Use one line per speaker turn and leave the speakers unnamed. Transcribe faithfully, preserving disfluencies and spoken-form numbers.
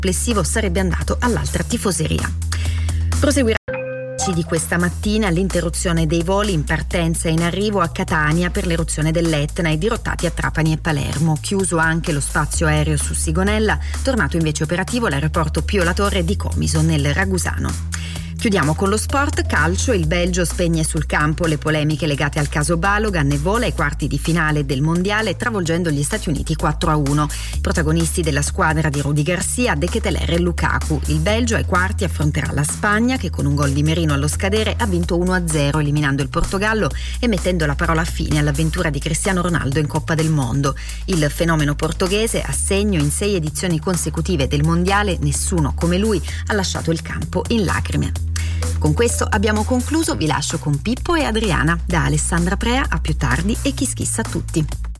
complessivo sarebbe andato all'altra tifoseria. Proseguirà di questa mattina l'interruzione dei voli in partenza e in arrivo a Catania per l'eruzione dell'Etna e dirottati a Trapani e Palermo. Chiuso anche lo spazio aereo su Sigonella, tornato invece operativo l'aeroporto Pio La Torre di Comiso nel Ragusano. Chiudiamo con lo sport calcio. Il Belgio spegne sul campo le polemiche legate al caso Balogan e vola ai quarti di finale del mondiale travolgendo gli Stati Uniti quattro a uno. I protagonisti della squadra di Rudy Garcia, De Ketelaere e Lukaku. Il Belgio ai quarti affronterà la Spagna che con un gol di Merino allo scadere ha vinto uno a zero eliminando il Portogallo e mettendo la parola fine all'avventura di Cristiano Ronaldo in Coppa del Mondo. Il fenomeno portoghese a segno in sei edizioni consecutive del mondiale, nessuno come lui ha lasciato il campo in lacrime. Con questo abbiamo concluso, vi lascio con Pippo e Adriana. Da Alessandra Prea, a più tardi e kiss kiss a tutti.